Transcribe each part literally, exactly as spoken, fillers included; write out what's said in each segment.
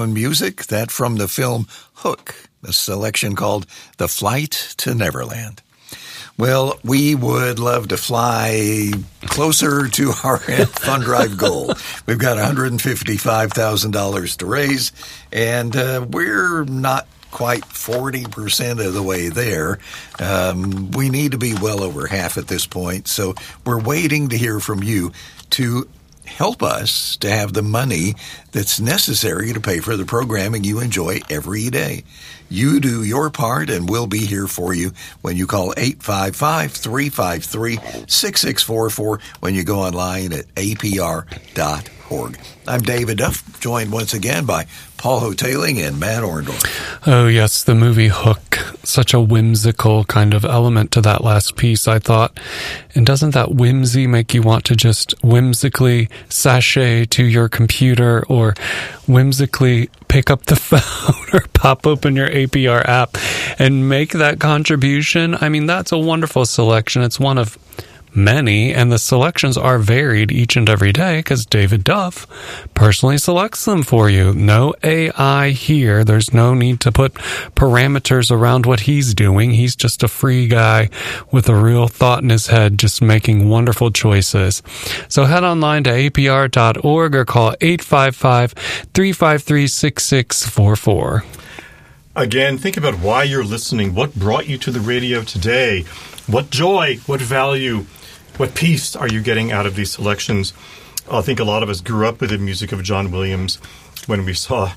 Music, that from the film Hook, a selection called The Flight to Neverland. Well, we would love to fly closer to our fund drive goal. We've got one hundred fifty-five thousand dollars to raise, and uh, we're not quite forty percent of the way there. Um, we need to be well over half at this point, so we're waiting to hear from you to help us to have the money that's necessary to pay for the programming you enjoy every day. You do your part, and we'll be here for you when you call eight five five, three five three, six six four four when you go online at A P R dot org. I'm David Duff, joined once again by Paul Hoteling and Matt Orndorff. Oh, yes, the movie Hook. Such a whimsical kind of element to that last piece, I thought. And doesn't that whimsy make you want to just whimsically sashay to your computer or whimsically pick up the phone or pop open your A P R app and make that contribution? I mean, that's a wonderful selection. It's one of many, and the selections are varied each and every day because David Duff personally selects them for you. No A I here. There's no need to put parameters around what he's doing. He's just a free guy with a real thought in his head, just making wonderful choices. So head online to A P R dot org or call eight five five, three five three, six six four four. Again, think about why you're listening. What brought you to the radio today? What joy, what value, what peace are you getting out of these selections? I think a lot of us grew up with the music of John Williams when we saw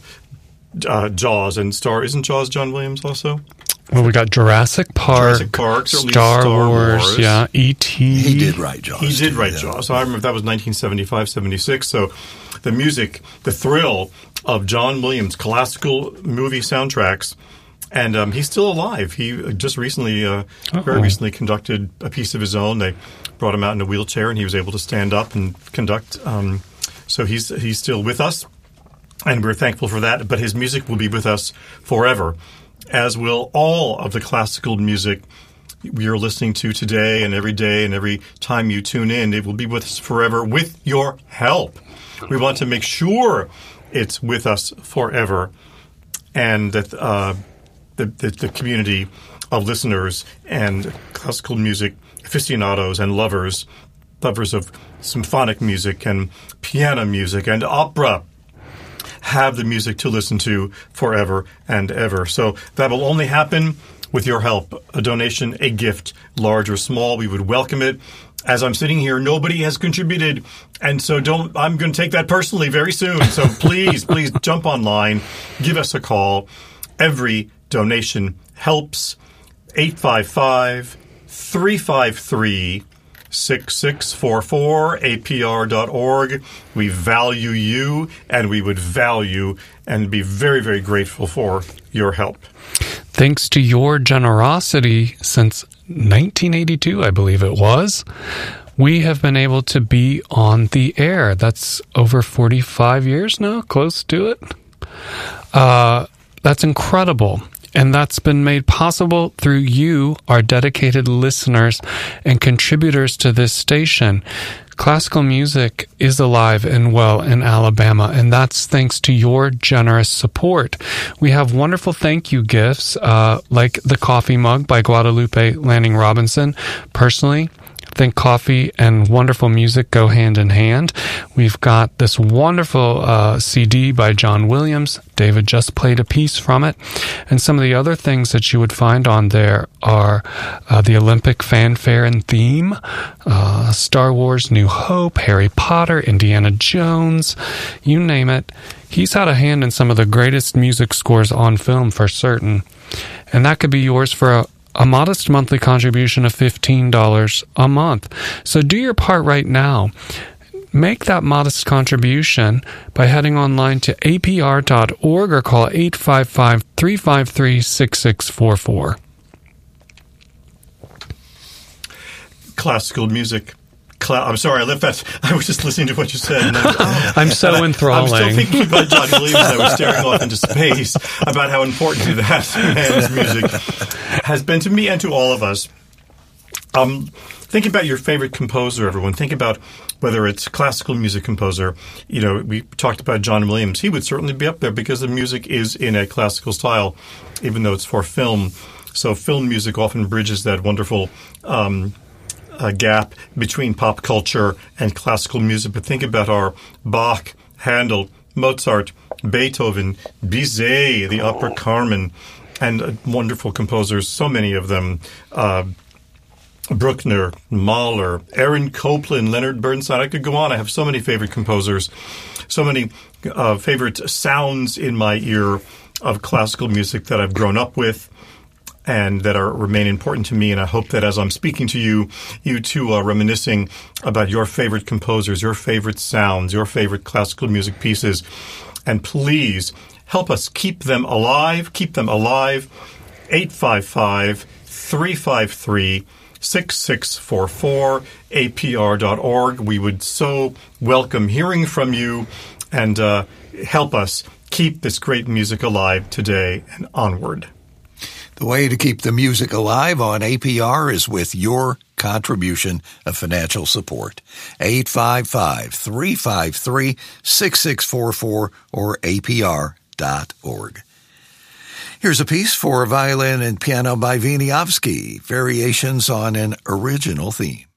uh, Jaws and Star. Isn't Jaws John Williams also? Well, we got Jurassic Park, Jurassic Park Star, Star Wars, Wars, yeah, E T He did write Jaws. He did too, write yeah. Jaws. So I remember that was nineteen seventy-five, seventy-six. So the music, the thrill of John Williams' classical movie soundtracks. And um, he's still alive. He just recently, uh, very recently conducted a piece of his own. They brought him out in a wheelchair, and he was able to stand up and conduct. Um, so he's he's still with us, and we're thankful for that. But his music will be with us forever, as will all of the classical music we are listening to today and every day and every time you tune in. It will be with us forever with your help. We want to make sure it's with us forever, and that uh, the, the, the community of listeners and classical music aficionados and lovers, lovers of symphonic music and piano music and opera, have the music to listen to forever and ever. So that will only happen with your help. A donation, a gift, large or small, we would welcome it. As I'm sitting here, nobody has contributed, and so don't. I'm going to take that personally very soon. So please, please jump online, give us a call. Every donation helps. eight five five, three five three, six six four four, A P R dot org. We value you, and we would value and be very, very grateful for your help. Thanks to your generosity since nineteen eighty-two, I believe it was, we have been able to be on the air. That's over forty-five years now, close to it. Uh, that's incredible. And that's been made possible through you, our dedicated listeners and contributors to this station. Classical music is alive and well in Alabama, and that's thanks to your generous support. We have wonderful thank you gifts, uh, like the coffee mug by Guadalupe Lanning Robinson. Personally, I think coffee and wonderful music go hand in hand. We've got this wonderful uh, C D by John Williams. David just played a piece from it. And some of the other things that you would find on there are uh, the Olympic fanfare and theme, uh, Star Wars New Hope, Harry Potter, Indiana Jones, you name it. He's had a hand in some of the greatest music scores on film for certain. And that could be yours for a A modest monthly contribution of fifteen dollars a month. So do your part right now. Make that modest contribution by heading online to A P R dot org or call eight five five, three five three, six six four four. Classical music. Cla- I'm sorry, I left that. I was just listening to what you said. And I, I'm so and enthralling. I, I'm still thinking about John Williams. I was staring off into space about how important that man's music has been to me and to all of us. Um, think about your favorite composer, everyone. Think about whether it's classical music composer. You know, we talked about John Williams. He would certainly be up there because the music is in a classical style, even though it's for film. So film music often bridges that wonderful um, uh, gap between pop culture and classical music. But think about our Bach, Handel, Mozart, Beethoven, Bizet, the opera Carmen, and uh, wonderful composers, so many of them. Uh, Bruckner, Mahler, Aaron Copland, Leonard Bernstein. I could go on. I have so many favorite composers, so many uh, favorite sounds in my ear of classical music that I've grown up with and that are remain important to me. And I hope that as I'm speaking to you, you too are reminiscing about your favorite composers, your favorite sounds, your favorite classical music pieces. And please help us keep them alive, keep them alive. eight five five, three five three, six six four four, A P R dot org. We would so welcome hearing from you and uh, help us keep this great music alive today and onward. The way to keep the music alive on A P R is with your contribution of financial support. eight five five, three five three, six six four four or A P R dot org. Here's a piece for violin and piano by Wieniawski, variations on an original theme.